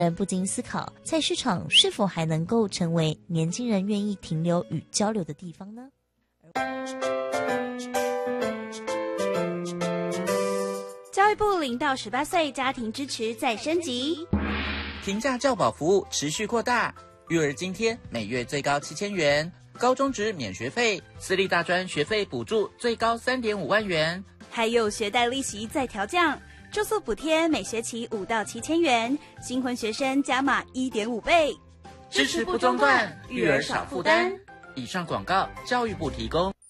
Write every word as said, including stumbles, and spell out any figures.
人不禁思考，菜市场是否还能够成为年轻人愿意停留与交流的地方呢？ 教育部零到十八岁家庭支持再升级， 平价教保服务持续扩大，育儿津贴每月最高七千元，高中职免学费，私立大专学费补助最高三点五万元， 还有学贷利息再调降，住宿补贴每学期五到七千元，新婚学生加码一点五倍， 支持不中断，育儿少负担。以上广告，教育部提供。